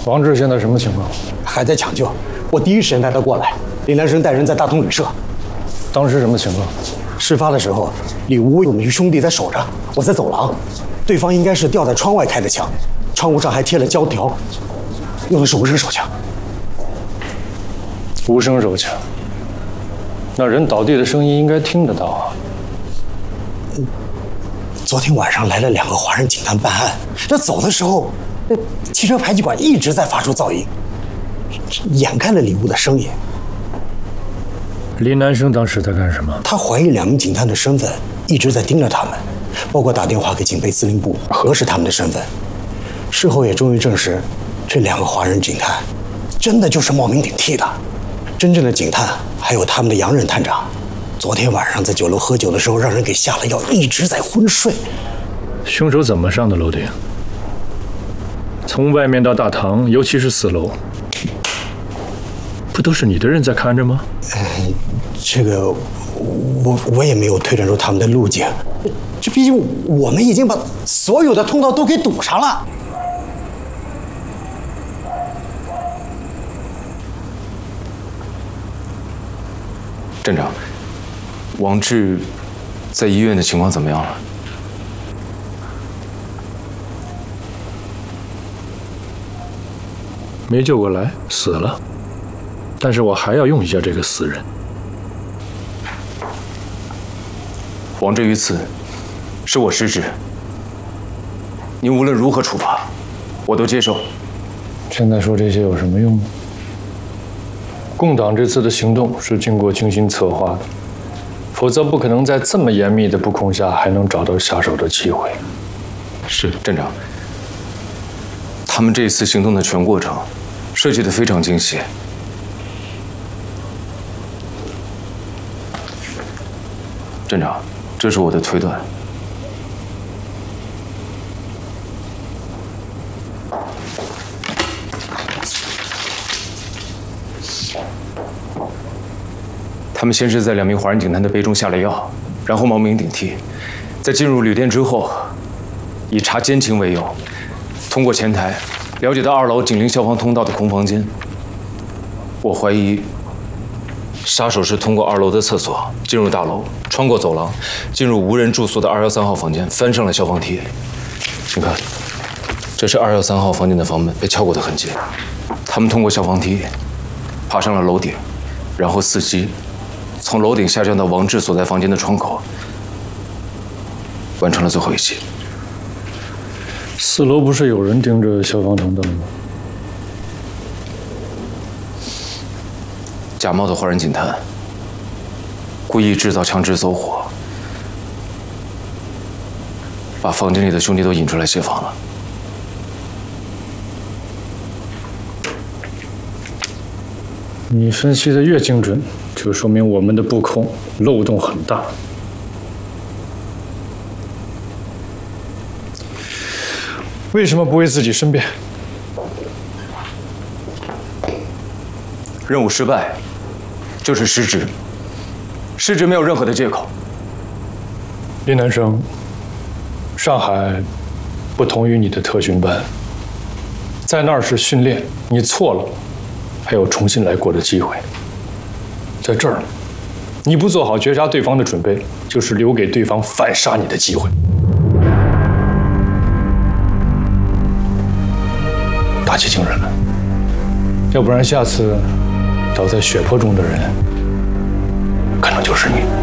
王志现在什么情况？ 还在抢救，我第一时间带他过来。林南生带人在大同旅社。 当时什么情况？ 事发的时候，里屋我们一兄弟在守着，我在走廊，对方应该是吊在窗外开的枪，窗户上还贴了胶条，用的是无声手枪。 无声手枪，那人倒地的声音应该听得到啊。 昨天晚上来了2个华人警探办案，这走的时候，那汽车排气管一直在发出噪音，掩盖了里屋的声音。 林南生当时在干什么？ 他怀疑2名警探的身份，一直在盯着他们，包括打电话给警备司令部核实他们的身份。事后也终于证实，这2个华人警探真的就是冒名顶替的。真正的警探还有他们的洋人探长，昨天晚上在酒楼喝酒的时候让人给下了药，一直在昏睡。 凶手怎么上的楼顶？从外面到大堂，尤其是4楼，不都是你的人在看着吗？ 这个我也没有推断出他们的路径，这毕竟我们已经把所有的通道都给堵上了。 站长，王志在医院的情况怎么样了？ 没救过来，死了。但是我还要用一下这个死人。 王志遇刺，是我失职。您无论如何处罚，我都接受。 现在说这些有什么用呢？共党这次的行动是经过精心策划的，否则不可能在这么严密的布控下还能找到下手的机会。 是站长，他们这一次行动的全过程设计得非常精细。站长，这是我的推断。他们先是在2名华人警探的杯中下了药，然后冒名顶替，在进入旅店之后，以查奸情为由，通过前台了解到2楼紧邻消防通道的空房间。我怀疑杀手是通过2楼的厕所进入大楼，穿过走廊，进入无人住宿的213号房间，翻上了消防梯。请看，这是213号房间的房门被撬过的痕迹。他们通过消防梯爬上了楼顶，然后伺机从楼顶下降到王志所在房间的窗口，完成了最后一击。 4楼不是有人盯着消防通道吗？ 假冒的华人警探故意制造强制走火，把房间里的兄弟都引出来协防了。 你分析的越精准，就说明我们的布控漏洞很大。为什么不为自己申辩？ 任务失败，就是失职。失职没有任何的借口。 林南生，上海不同于你的特训班，在那儿是训练，你错了，还有重新来过的机会。在这儿，你不做好绝杀对方的准备，就是留给对方反杀你的机会。打起精神来，要不然下次倒在血泊中的人，可能就是你。